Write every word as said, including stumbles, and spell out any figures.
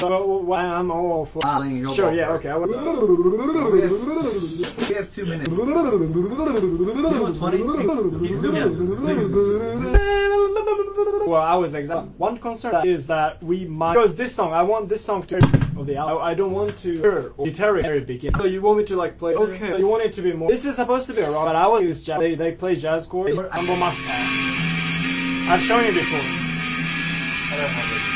So well, I'm all for. Ah, then you go Sure, ball. yeah, okay. I will. We have, we have two minutes. You know what's funny? You zoom in. Well, I was exactly. One concern is that we might because this song. I want this song to of the album. I don't want to deteriorate at the beginning. So you want me to like play? Okay. You want it to be more. This is supposed to be a rock, but I will use jazz. They they play jazz chords. I'm I've shown you before. I don't have it.